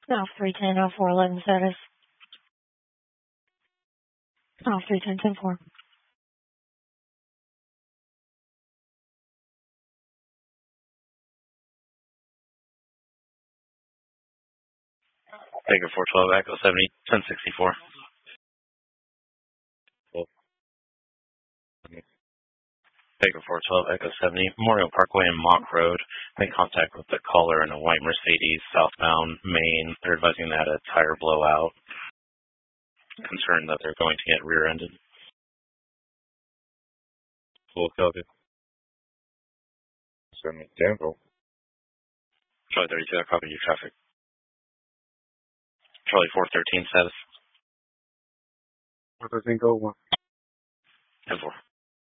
Off 310, off 411 status. Off 310, 10-4. Baker 412, Echo 70, 1064. Baker 412, Echo 70, Memorial Parkway and Mock Road. Made contact with the caller in a white Mercedes, southbound Maine. They're advising that a tire blowout. Concerned that they're going to get rear-ended. Full copy. 70, Danville. Charlie 32, I copy your traffic. Charlie 413 status. 413, go 1. 10-4.